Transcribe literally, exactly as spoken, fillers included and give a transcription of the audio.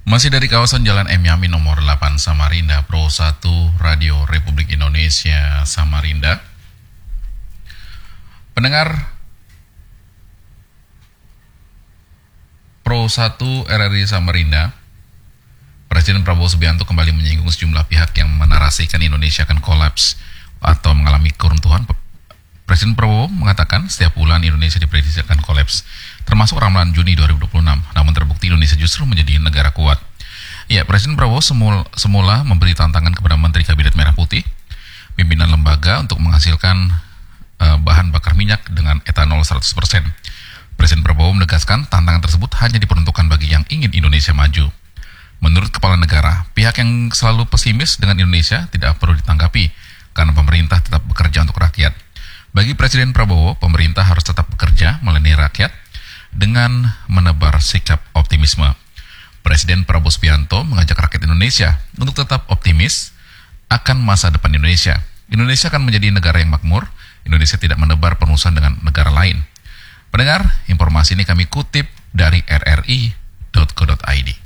Masih dari kawasan Jalan M. Yamin nomor delapan Samarinda, Pro satu Radio Republik Indonesia Samarinda. Pendengar Pro satu R R I Samarinda, Presiden Prabowo Subianto kembali menyinggung sejumlah pihak yang menarasikan Indonesia akan kolaps atau mengalami keruntuhan. Presiden Prabowo mengatakan setiap bulan Indonesia diprediksi akan kolaps, termasuk ramalan Juni dua ribu dua puluh enam. Namun terbukti Indonesia justru menjadi negara kuat. Ya, Presiden Prabowo semula, semula memberi tantangan kepada Menteri Kabinet Merah Putih, pimpinan lembaga untuk menghasilkan uh, bahan bakar minyak dengan etanol seratus persen. Presiden Prabowo menegaskan tantangan tersebut hanya diperuntukkan bagi yang ingin Indonesia maju. Menurut Kepala Negara, pihak yang selalu pesimis dengan Indonesia tidak perlu ditanggapi karena pemerintah tetap bekerja untuk rakyat. Bagi Presiden Prabowo, pemerintah harus tetap bekerja melayani rakyat dengan menebar sikap optimisme. Presiden Prabowo Subianto mengajak rakyat Indonesia untuk tetap optimis akan masa depan Indonesia. Indonesia akan menjadi negara yang makmur. Indonesia tidak menebar perusahaan dengan negara lain. Pendengar, informasi ini kami kutip dari r r i titik co titik i d.